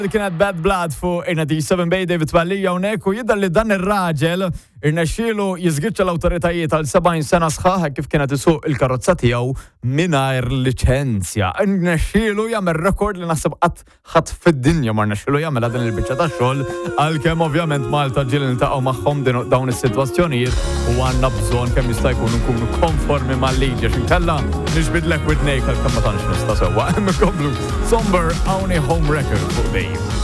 Kienet Bad Blood fuq il-97 Bay David Vallija hawnhekk u jidher li dan ir-raġel irnexxielu jiżgiċċa l-awtoritajiet għal 70 sena sħaħ kif kienet isuq il-karozza tiegħu mingħajr liċenzja. Irnexxielu jagħmel rekord li naħseb qatt ħadd fid-dinja ma rnexxielu jagħmel din il-biċċa tax-xogħol għalkemm ovvjament Malta ġieli niltaqgħu magħhom dawn is-sitwazzjonijiet u għandna bżonn kemm jista' jkun nkunu konformi mal-liġi għax inkella nixbidlek widnejk għalkemm ma tantx nista' sewwa. Nkomplu Somber hawnhekk home record fuq Bay.